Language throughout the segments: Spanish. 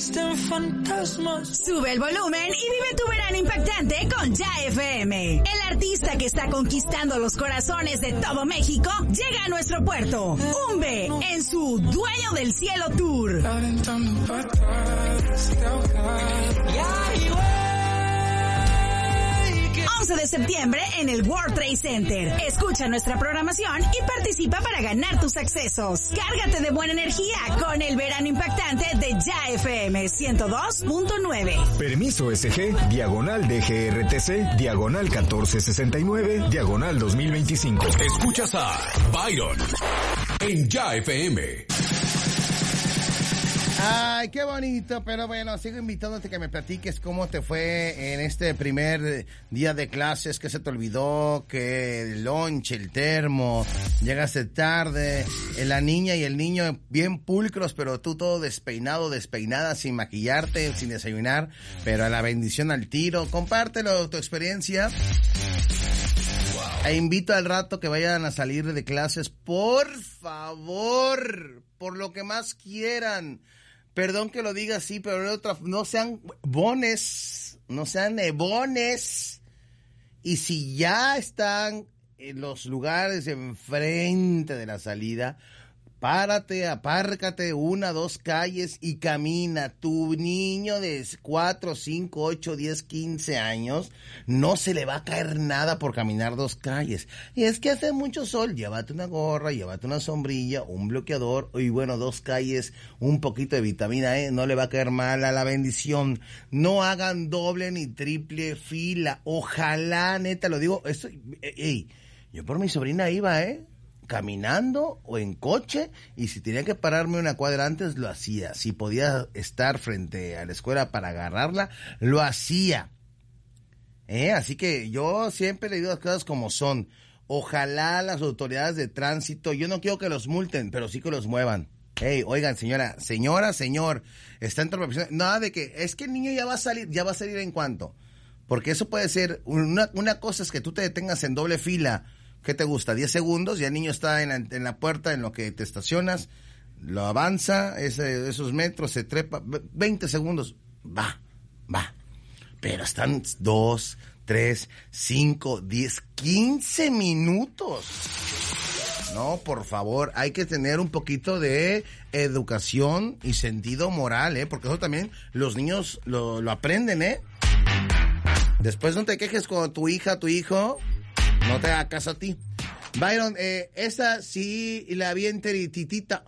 existen fantasmas. Sube el volumen y vive tu verano impactante con Ya FM. El artista que está conquistando los corazones de todo México llega a nuestro puerto. Umbe en su Dueño del Cielo Tour. Aventando patadas de ahogar. 11 de septiembre en el World Trade Center. Escucha nuestra programación y participa para ganar tus accesos. Cárgate de buena energía con el verano impactante de Ya FM 102.9. Permiso SG, diagonal DGRTC, diagonal 1469, diagonal 2025. Escuchas a Byron en Ya FM. Ay, qué bonito, pero bueno, sigo invitándote a que me platiques cómo te fue en este primer día de clases, que se te olvidó, que el lunch, el termo, llegaste tarde, la niña y el niño bien pulcros, pero tú todo despeinado, despeinada, sin maquillarte, sin desayunar, pero a la bendición al tiro. Compártelo, tu experiencia. E invito al rato que vayan a salir de clases, por favor, por lo que más quieran. Perdón que lo diga así, pero no sean bones, no sean bones. Y si ya están en los lugares enfrente de la salida, párate, apárcate 1, 2 calles y camina. Tu niño de 4, 5, 8, 10, 15 años no se le va a caer nada por caminar 2 calles. Y es que hace mucho sol, llévate una gorra, llévate una sombrilla, un bloqueador y bueno, 2 calles, un poquito de vitamina E, no le va a caer mal a la bendición. No hagan doble ni triple fila. Ojalá, neta, lo digo, esto, yo por mi sobrina iba, caminando o en coche, y si tenía que pararme una cuadra antes, lo hacía. Si podía estar frente a la escuela para agarrarla, lo hacía. Así que yo siempre le digo las cosas como son. Ojalá las autoridades de tránsito, yo no quiero que los multen, pero sí que los muevan. Oigan, señor, está en torpeza. Nada de que, es que el niño ya va a salir en cuanto. Porque eso puede ser, una cosa es que tú te detengas en doble fila. ¿Qué te gusta? 10 segundos, ya el niño está en la puerta, en lo que te estacionas, lo avanza, esos metros, se trepa, 20 segundos, va. Pero están 2, 3, 5, 10, 15 minutos. No, por favor, hay que tener un poquito de educación y sentido moral, porque eso también los niños lo aprenden, Después no te quejes con tu hija, tu hijo. No te haga caso a ti. Byron, esa sí la vi enterititita.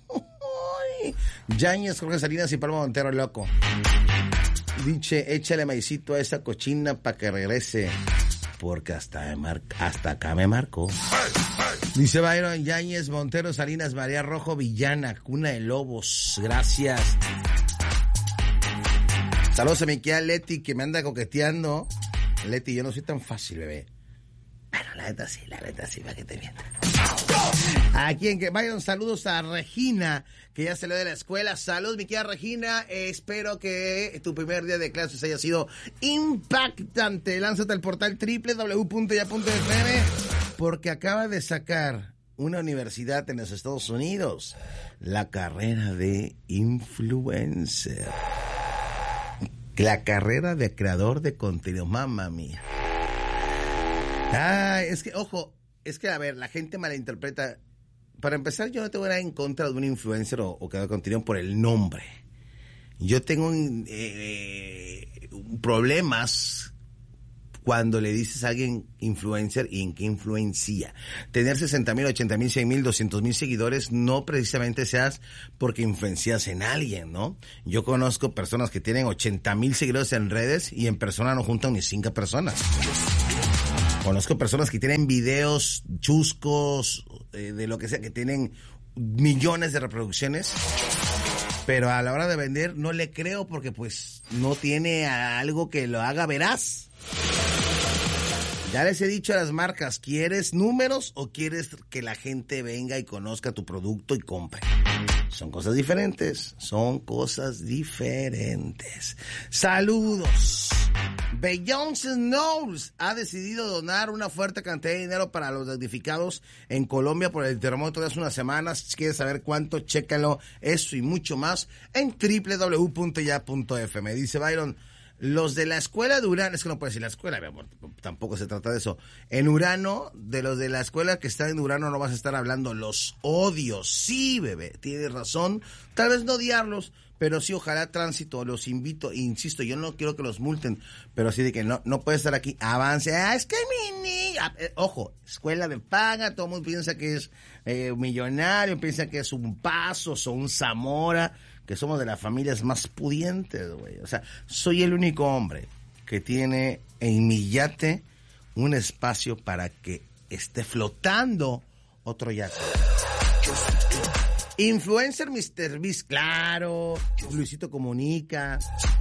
Yáñez, Jorge Salinas y Palma Montero, loco. Dice, échale maicito a esa cochina para que regrese. Porque hasta acá me marcó. Dice Byron, Yáñez, Montero, Salinas, María Rojo, Villana, cuna de lobos. Gracias. Saludos a mi querida Leti, que me anda coqueteando. Leti, yo no soy tan fácil, bebé. Bueno, la neta sí, para que te mientas. Aquí en que vayan saludos a Regina, que ya salió de la escuela. Saludos, mi querida Regina. Espero que tu primer día de clases haya sido impactante. Lánzate al portal www.ya.fm, porque acaba de sacar una universidad en los Estados Unidos la carrera de influencer. La carrera de creador de contenido, mamma mía. Es que, ojo, a ver, la gente malinterpreta. Para empezar, yo no tengo nada en contra de un influencer o creador de contenido por el nombre. Yo tengo problemas cuando le dices a alguien influencer y en qué influencia. Tener 60,000, 80,000, 100,000, 200,000 seguidores no precisamente seas porque influencias en alguien, ¿no? Yo conozco personas que tienen 80,000 seguidores en redes y en persona no juntan ni 5 personas. Conozco personas que tienen videos chuscos, de lo que sea, que tienen millones de reproducciones, pero a la hora de vender no le creo porque pues no tiene algo que lo haga veraz. Ya les he dicho a las marcas, ¿quieres números o quieres que la gente venga y conozca tu producto y compre? Son cosas diferentes, Saludos. Beyoncé Knowles ha decidido donar una fuerte cantidad de dinero para los damnificados en Colombia por el terremoto de hace unas semanas. Si quieres saber cuánto, chécalo, eso y mucho más en www.ya.fm. Dice Byron, los de la escuela de Urano, es que no puedo decir la escuela, mi amor, tampoco se trata de eso. En Urano, de los de la escuela que están en Urano no vas a estar hablando, los odios. Sí, bebé, tienes razón, tal vez no odiarlos, pero sí, ojalá tránsito, los invito, insisto, yo no quiero que los multen, pero sí de que no puede estar aquí, avance, es que mi niña, ojo, escuela de paga, todo el mundo piensa que es millonario, piensa que es un Pasos o un Zamora, que somos de las familias más pudientes, güey, o sea, soy el único hombre que tiene en mi yate un espacio para que esté flotando otro yate. Influencer Mr. Beast, claro. Luisito Comunica.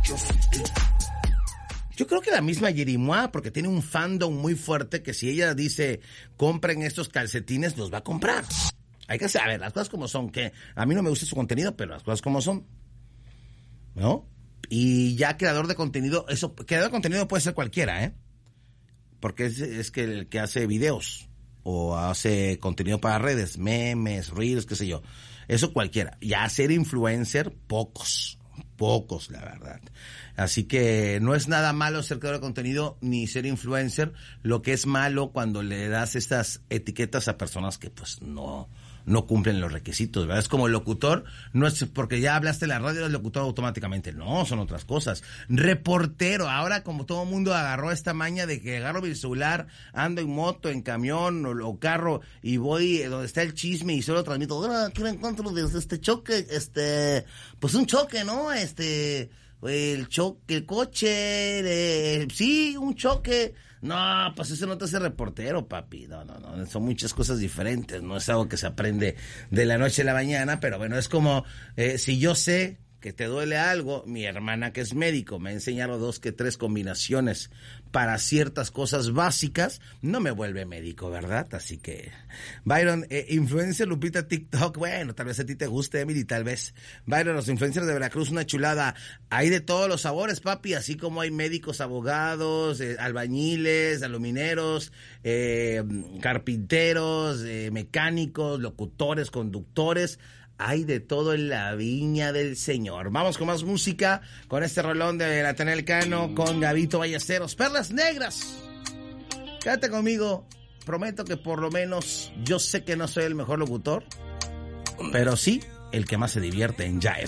Yo creo que la misma Yerimoa, porque tiene un fandom muy fuerte que si ella dice, compren estos calcetines, los va a comprar. Hay que saber las cosas como son, que a mí no me gusta su contenido, pero las cosas como son, ¿no? Y ya creador de contenido, creador de contenido puede ser cualquiera, ¿eh? Porque es que el que hace videos o hace contenido para redes, memes, reels, qué sé yo. Eso cualquiera. Ya ser influencer, pocos, la verdad. Así que no es nada malo ser creador de contenido ni ser influencer. Lo que es malo cuando le das estas etiquetas a personas que pues no cumplen los requisitos, ¿verdad? Es como locutor, no es porque ya hablaste en la radio, eres locutor automáticamente. No, son otras cosas. Reportero, ahora como todo el mundo agarró esta maña de que agarro mi celular, ando en moto, en camión o carro y voy donde está el chisme y solo transmito, ahora quiero encuentro de este choque, pues un choque, ¿no? El coche, sí, un choque. No, pues eso no te hace reportero, papi. No, son muchas cosas diferentes. No es algo que se aprende de la noche a la mañana, pero bueno, es como si yo sé que te duele algo, mi hermana que es médico me ha enseñado 2 que 3 combinaciones para ciertas cosas básicas, no me vuelve médico, ¿verdad? Así que, Byron, influencer Lupita TikTok, bueno, tal vez a ti te guste, Emily, tal vez. Byron, los influencers de Veracruz, una chulada. Hay de todos los sabores, papi, así como hay médicos, abogados, albañiles, alumineros, carpinteros, mecánicos, locutores, conductores. Hay de todo en la viña del Señor. Vamos con más música, con este rolón de Natanael Cano, con Gabito Ballesteros. Perlas Negras. Quédate conmigo. Prometo que por lo menos yo sé que no soy el mejor locutor, pero sí el que más se divierte en Ya FM.